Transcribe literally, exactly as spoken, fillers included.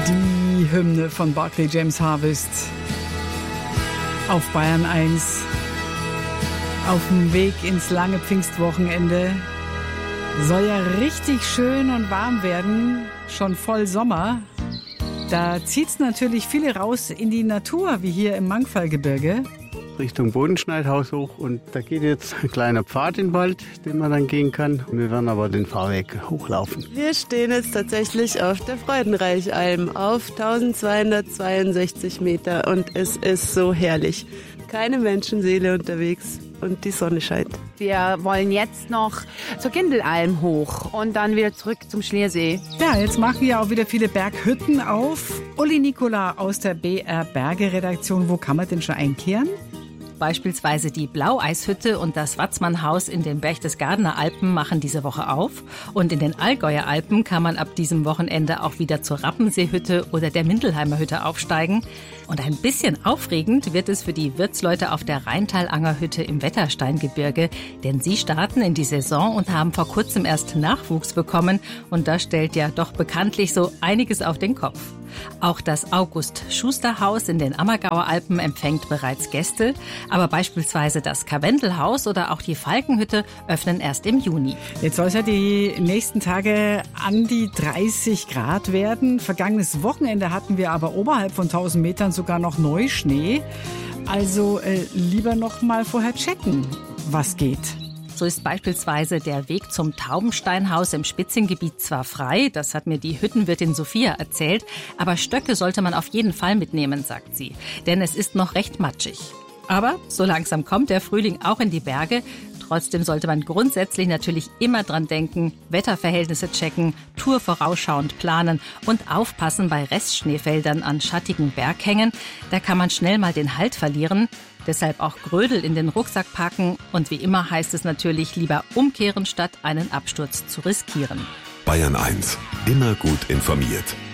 Die Hymne von Barclay James Harvest auf Bayern eins. Auf dem Weg ins lange Pfingstwochenende. Soll ja richtig schön und warm werden, schon voll Sommer. Da zieht es natürlich viele raus in die Natur, wie hier im Mangfallgebirge. Richtung Bodenschneidhaus hoch und da geht jetzt ein kleiner Pfad in den Wald, den man dann gehen kann. Wir werden aber den Fahrweg hochlaufen. Wir stehen jetzt tatsächlich auf der Freudenreichalm auf eintausendzweihundertzweiundsechzig Meter und es ist so herrlich. Keine Menschenseele unterwegs und die Sonne scheint. Wir wollen jetzt noch zur Gindelalm hoch und dann wieder zurück zum Schliersee. Ja, jetzt machen ja auch wieder viele Berghütten auf. Uli Nikola aus der B R Berge-Redaktion. Wo kann man denn schon einkehren? Beispielsweise die Blaueishütte und das Watzmannhaus in den Berchtesgadener Alpen machen diese Woche auf. Und in den Allgäuer Alpen kann man ab diesem Wochenende auch wieder zur Rappenseehütte oder der Mindelheimer Hütte aufsteigen. Und ein bisschen aufregend wird es für die Wirtsleute auf der Rheintalangerhütte im Wettersteingebirge. Denn sie starten in die Saison und haben vor kurzem erst Nachwuchs bekommen. Und das stellt ja doch bekanntlich so einiges auf den Kopf. Auch das August-Schuster-Haus in den Ammergauer Alpen empfängt bereits Gäste. Aber beispielsweise das Karwendelhaus oder auch die Falkenhütte öffnen erst im Juni. Jetzt soll es ja die nächsten Tage an die dreißig Grad werden. Vergangenes Wochenende hatten wir aber oberhalb von tausend Metern sogar noch Neuschnee. Also äh, lieber noch mal vorher checken, was geht. So ist beispielsweise der Weg zum Taubensteinhaus im Spitzengebiet zwar frei, das hat mir die Hüttenwirtin Sophia erzählt, aber Stöcke sollte man auf jeden Fall mitnehmen, sagt sie, denn es ist noch recht matschig. Aber so langsam kommt der Frühling auch in die Berge. Trotzdem sollte man grundsätzlich natürlich immer dran denken, Wetterverhältnisse checken, Tour vorausschauend planen und aufpassen bei Restschneefeldern an schattigen Berghängen. Da kann man schnell mal den Halt verlieren. Deshalb auch Grödel in den Rucksack packen. Und wie immer heißt es natürlich lieber umkehren, statt einen Absturz zu riskieren. Bayern eins. Immer gut informiert.